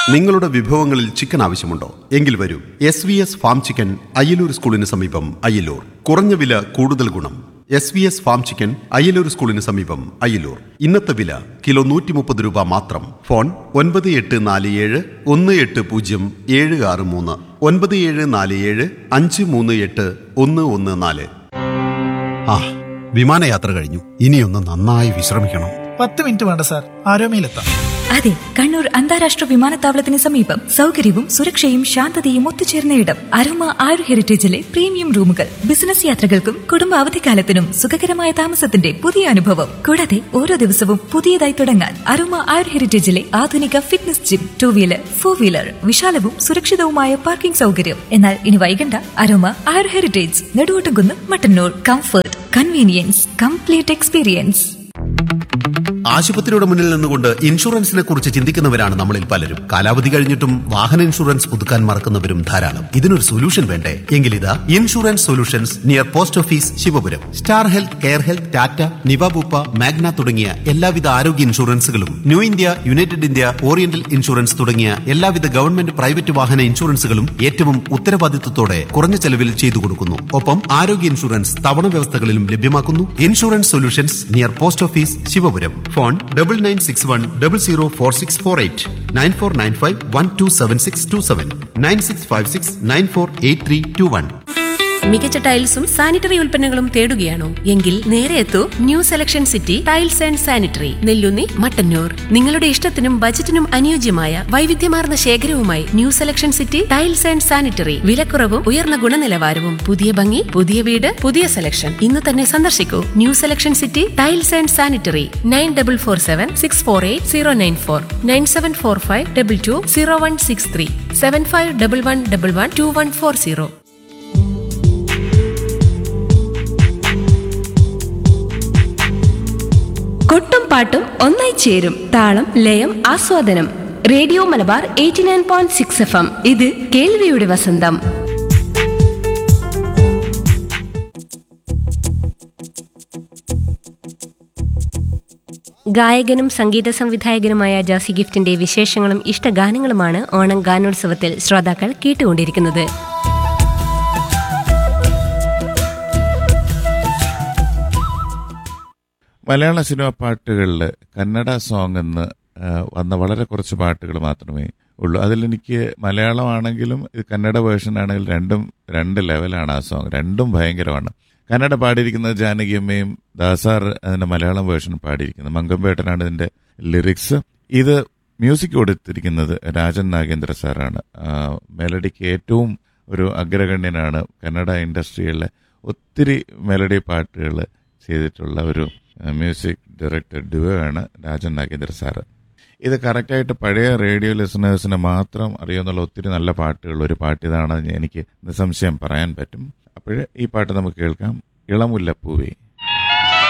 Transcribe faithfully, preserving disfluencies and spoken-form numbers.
നിങ്ങളുടെ വിഭവങ്ങളിൽ ചിക്കൻ ആവശ്യമുണ്ടോ? എങ്കിൽ വരൂ, S V S farm chicken, Ayyalur സ്കൂളിന് സമീപം, അയ്യലൂർ. കുറഞ്ഞ വില, കൂടുതൽ ഗുണം. S V S farm chicken, Ayyalur സ്കൂളിന് സമീപം, അയ്യലൂർ. ഇന്നത്തെ വില കിലോ നൂറ്റി മുപ്പത് രൂപ മാത്രം. ഫോൺ ഒൻപത് എട്ട് നാല് ഏഴ് ഒന്ന് എട്ട് പൂജ്യം ഏഴ് ആറ് മൂന്ന്, ഒൻപത് ഏഴ് നാല് ഏഴ് അഞ്ച് മൂന്ന് എട്ട് ഒന്ന് ഒന്ന് നാല്. ആ, വിമാനയാത്ര കഴിഞ്ഞു. ഇനിയൊന്ന് നന്നായി വിശ്രമിക്കണം. പത്ത് മിനിറ്റ് വേണ്ട സാർ, ആരോമയിലെത്താം. അതെ, കണ്ണൂർ അന്താരാഷ്ട്ര വിമാനത്താവളത്തിന് സമീപം സൗകര്യവും സുരക്ഷയും ശാന്തതയും ഒത്തുചേർന്ന ഇടം. അരോമ ആയുർ ഹെറിറ്റേജിലെ പ്രീമിയം റൂമുകൾ. ബിസിനസ് യാത്രകൾക്കും കുടുംബ അവധിക്കാലത്തിനും സുഖകരമായ താമസത്തിന്റെ പുതിയ അനുഭവം. കൂടാതെ ഓരോ ദിവസവും പുതിയതായി തുടങ്ങാൻ അരോമ ആയുർ ഹെറിറ്റേജിലെ ആധുനിക fitness gym, two wheeler, four wheeler, വിശാലവും സുരക്ഷിതവുമായ parking സൗകര്യം. എന്നാൽ ഇനി വൈകണ്ട, അരോമ ആയുർ heritage, Neduvottumkunnu, Mattannur. Comfort, convenience, complete experience. ആശുപത്രിയുടെ മുന്നിൽ നിന്നുകൊണ്ട് ഇൻഷുറൻസിനെ കുറിച്ച് ചിന്തിക്കുന്നവരാണ് നമ്മളിൽ പലരും. കാലാവധി കഴിഞ്ഞിട്ടും വാഹന ഇൻഷുറൻസ് പുതുക്കാൻ മറക്കുന്നവരും ധാരാളം. ഇതിനൊരു സൊല്യൂഷൻ വേണ്ടേ? എങ്കിലിതാ insurance solutions near post office, Sivapuram. Star health, care health, Tata, Niva Bupa, Magna തുടങ്ങിയ എല്ലാവിധ ആരോഗ്യ ഇൻഷുറൻസുകളും, new India, United India, oriental insurance തുടങ്ങിയ എല്ലാവിധ ഗവൺമെന്റ് പ്രൈവറ്റ് വാഹന ഇൻഷുറൻസുകളും ഏറ്റവും ഉത്തരവാദിത്വത്തോടെ കുറഞ്ഞ ചെലവിൽ ചെയ്തു കൊടുക്കുന്നു. ഒപ്പം ആരോഗ്യ ഇൻഷുറൻസ് തവണ വ്യവസ്ഥകളിലും ലഭ്യമാക്കുന്നു. Insurance solutions near post office, Sivapuram. Phone double nine six one double zero four six four eight, nine four nine five one two seven six to seven, nine six five six nine four eight three to one. മികച്ച ടൈൽസും sanitary ഉൽപ്പന്നങ്ങളും തേടുകയാണോ? എങ്കിൽ നേരെ എത്തൂ new selection city tiles and sanitary, Nelloonni, Mattannur. നിങ്ങളുടെ ഇഷ്ടത്തിനും ബജറ്റിനും അനുയോജ്യമായ വൈവിധ്യമാർന്ന ശേഖരവുമായി new selection city tiles and sanitary. വിലക്കുറവും ഉയർന്ന ഗുണനിലവാരവും. പുതിയ ഭംഗി, പുതിയ വീട്, പുതിയ സെലക്ഷൻ. ഇന്ന് തന്നെ സന്ദർശിക്കൂ new selection city tiles and sanitary. Nine double four seven six four eight zero nine four, nine seven four five double two zero one six three, seven five double one double one two one four zero. കൊട്ടും പാട്ടും ഒന്നായി ചേരും. താളം, ലയം, ആസ്വാദനം. Radio Malabar eighty nine point six F M. ഇത് കേൾവിയുടെ വസന്തം. ഗായകനും സംഗീത സംവിധായകനുമായ ജാസി ഗിഫ്റ്റിന്റെ വിശേഷങ്ങളും ഇഷ്ടഗാനങ്ങളുമാണ് ഓണം ഗാനോത്സവത്തിൽ ശ്രോതാക്കൾ കേട്ടുകൊണ്ടിരിക്കുന്നത്. മലയാള സിനിമ പാട്ടുകളിൽ കന്നഡ സോങ് എന്ന് വന്ന വളരെ കുറച്ച് പാട്ടുകൾ മാത്രമേ ഉള്ളൂ. അതിലെനിക്ക് മലയാളമാണെങ്കിലും ഇത് കന്നഡ വേർഷൻ ആണെങ്കിലും രണ്ടും രണ്ട് ലെവലാണ്. ആ സോങ് രണ്ടും ഭയങ്കരമാണ്. കന്നഡ പാടിയിരിക്കുന്നത് ജാനകിയമ്മയും, ദാസാർ അതിൻ്റെ മലയാളം വേർഷൻ പാടിയിരിക്കുന്നത് മങ്കമ്പേട്ടനാണ് ഇതിൻ്റെ ലിറിക്സ്. ഇത് മ്യൂസിക് കൊടുത്തിരിക്കുന്നത് രാജൻ നാഗേന്ദ്ര സാറാണ്. മെലഡിക്ക് ഏറ്റവും ഒരു അഗ്രഗണ്യനാണ്. കന്നഡ ഇൻഡസ്ട്രിയിലെ ഒത്തിരി മെലഡി പാട്ടുകൾ ചെയ്തിട്ടുള്ള ഒരു മ്യൂസിക് ഡയറക്ടർ ഡുവോ ആണ് രാജൻ നാഗേന്ദ്ര സാറ്. ഇത് കറക്റ്റായിട്ട് പഴയ റേഡിയോ ലിസണേഴ്സിന് മാത്രം അറിയാവുന്ന ഒത്തിരി നല്ല പാട്ടുകൾ ഒരു പാട്ട് ഇതാണെന്ന് എനിക്ക് നിസ്സംശയം പറയാൻ പറ്റും. അപ്പോൾ ഈ പാട്ട് നമുക്ക് കേൾക്കാം. ഇളമുല്ലപ്പൂവേ.